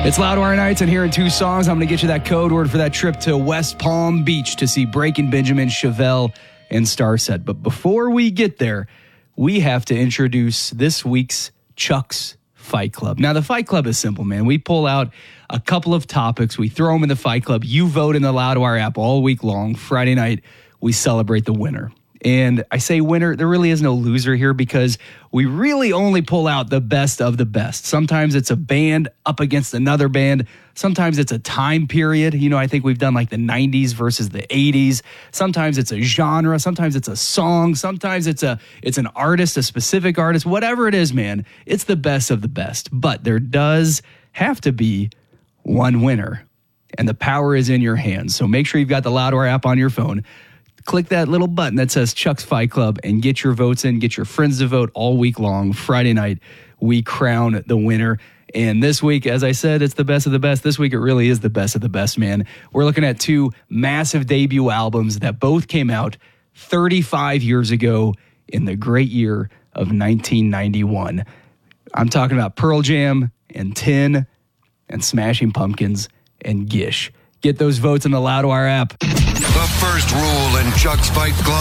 It's Loudwire Nights, and here in 2 songs, I'm going to get you that code word for that trip to West Palm Beach to see Breaking Benjamin, Chevelle, and Starset. But before we get there, we have to introduce this week's Chuck's Fight Club. Now, the Fight Club is simple, man. We pull out a couple of topics. We throw them in the Fight Club. You vote in the Loudwire app all week long. Friday night, we celebrate the winner. And I say winner, there really is no loser here because we really only pull out the best of the best. Sometimes it's a band up against another band. Sometimes it's a time period. You know, I think we've done like the 90s versus the 80s. Sometimes it's a genre. Sometimes it's a song. Sometimes it's an artist, a specific artist. Whatever it is, man, it's the best of the best. But there does have to be one winner, and the power is in your hands. So make sure you've got the Loudwire app on your phone. Click that little button that says Chuck's Fight Club and get your votes in. Get your friends to vote all week long. Friday night, we crown the winner. And this week, as I said, it's the best of the best. This week, it really is the best of the best, man. We're looking at 2 massive debut albums that both came out 35 years ago in the great year of 1991. I'm talking about Pearl Jam and Tin and Smashing Pumpkins and Gish. Get those votes in the Loudwire app. The first rule in Chuck's Fight Club